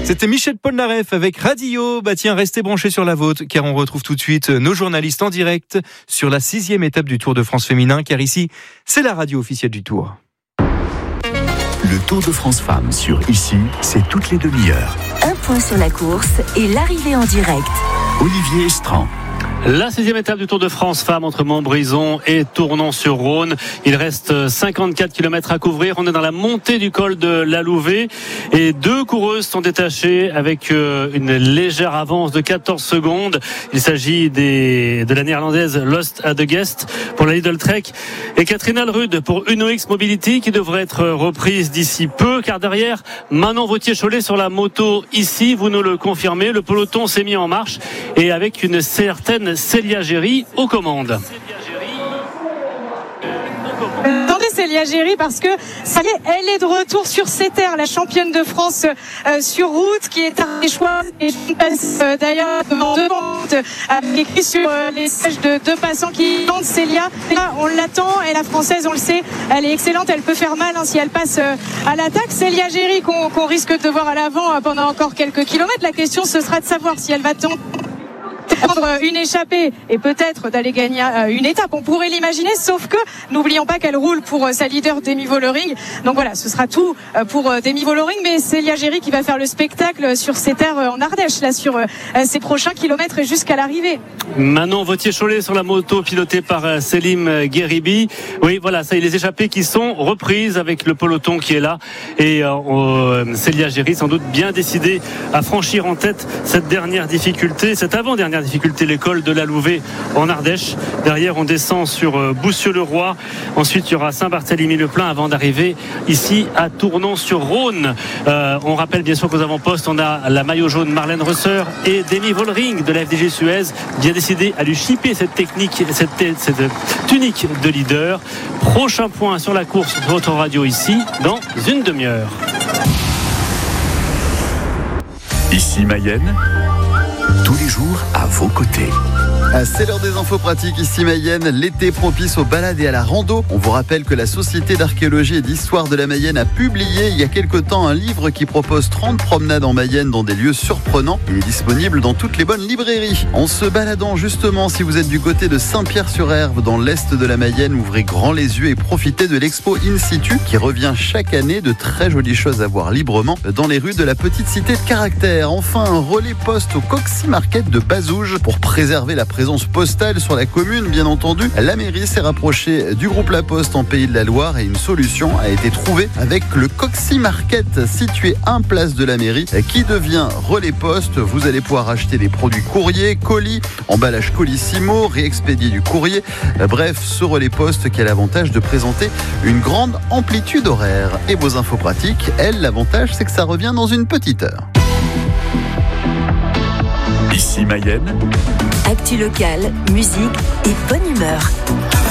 C'était Michel Polnareff avec Radio. Tiens, restez branchés sur la vôtre, car on retrouve tout de suite nos journalistes en direct sur la 6e étape du Tour de France féminin, car ici, c'est la radio officielle du Tour. Le Tour de France Femmes sur Ici, c'est toutes les demi-heures. Un point sur la course et l'arrivée en direct. Olivier Estran. La 6e étape du Tour de France Femmes entre Montbrison et Tournon-sur-Rhône. Il reste 54 km à couvrir. On est dans la montée du col de la Louvet et 2 coureuses sont détachées avec une légère avance de 14 secondes. Il s'agit de la néerlandaise Lost at the Guest pour la Lidl Trek et Catherine Alrud pour UnoX Mobility qui devrait être reprise d'ici peu, car derrière Manon Vautier-Cholet sur la moto ici, vous nous le confirmez, le peloton s'est mis en marche et avec une certaine Célia Géry aux commandes. Attendez Célia Géry, parce que ça y est, elle est de retour sur ses terres, la championne de France sur route, qui est un des choix et je passe d'ailleurs devant avec écrit sur les sièges de 2 passants qui tentent Célia. Là, on l'attend et la française, on le sait, elle est excellente, elle peut faire mal si elle passe à l'attaque. Célia Géry qu'on risque de voir à l'avant pendant encore quelques kilomètres. La question, ce sera de savoir si elle va tenter prendre une échappée et peut-être d'aller gagner une étape, on pourrait l'imaginer, sauf que n'oublions pas qu'elle roule pour sa leader Demi Vollering. Donc voilà, ce sera tout pour Demi Vollering, mais Célia Géry qui va faire le spectacle sur ses terres en Ardèche, là sur ses prochains kilomètres et jusqu'à l'arrivée. Manon Vautier-Cholet sur la moto pilotée par Selim Gueribi. Oui, voilà, ça y est, les échappées qui sont reprises avec le peloton qui est là et Célia Géry sans doute bien décidée à franchir en tête cette dernière difficulté, cette avant-dernière difficulté, l'école de la Louvet en Ardèche. Derrière, on descend sur Boussieu-le-Roi. Ensuite, il y aura Saint-Barthélemy-le-Plain avant d'arriver ici à Tournon-sur-Rhône. On rappelle bien sûr qu'aux avant-postes, on a la maillot jaune Marlène Rösser et Demi Vollering de la FDJ Suez, bien décidé à lui chipper cette technique, cette tunique de leader. Prochain point sur la course de votre radio ici dans une demi-heure. Ici Mayenne, tous les jours à vos côtés. C'est l'heure des infos pratiques ici Mayenne, l'été propice aux balades et à la rando. On vous rappelle que la Société d'archéologie et d'histoire de la Mayenne a publié il y a quelque temps un livre qui propose 30 promenades en Mayenne dans des lieux surprenants. Il est disponible dans toutes les bonnes librairies. En se baladant justement, si vous êtes du côté de Saint-Pierre-sur-Herve dans l'est de la Mayenne, ouvrez grand les yeux et profitez de l'expo In Situ qui revient chaque année. De très jolies choses à voir librement dans les rues de la petite cité de Caractère. Enfin, un relais poste au Coxy Market de Bazouges pour préserver la présence postale sur la commune, bien entendu. La mairie s'est rapprochée du groupe La Poste en Pays de la Loire et une solution a été trouvée avec le Coxy Market situé 1 place de la mairie qui devient relais poste. Vous allez pouvoir acheter des produits courriers, colis, emballage Colissimo, réexpédier du courrier. Bref, ce relais poste qui a l'avantage de présenter une grande amplitude horaire. Et vos infos pratiques, l'avantage c'est que ça revient dans une petite heure. Ici Mayenne, Actu locale, musique et bonne humeur.